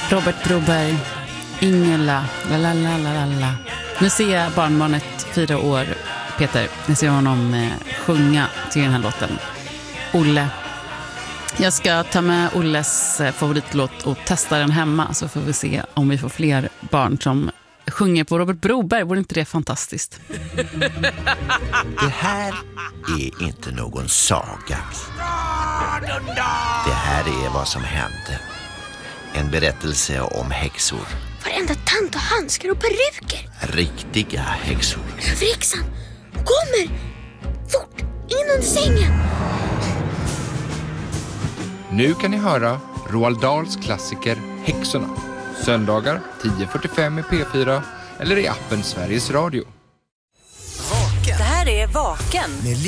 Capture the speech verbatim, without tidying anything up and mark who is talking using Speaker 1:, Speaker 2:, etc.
Speaker 1: Robert Broberg, Ingela, la la la la la. Nu ser jag barnbarnet fyra år, Peter. Nu ser jag honom eh, sjunga till den här låten. Olle. Jag ska ta med Olles eh, favoritlåt och testa den hemma, så får vi se om vi får fler barn som sjunger på Robert Broberg. Vore inte det fantastiskt?
Speaker 2: Det här är inte någon saga. Det här är vad som hände. En berättelse om häxor.
Speaker 3: Varenda tant och handskar och peruker.
Speaker 2: Riktiga häxor.
Speaker 3: Frixan, kommer! Fort, in under sängen.
Speaker 4: Nu kan ni höra Roald Dahls klassiker Häxorna. Söndagar tio fyrtiofem i P fyra eller i appen Sveriges Radio.
Speaker 5: Det här är Vaken.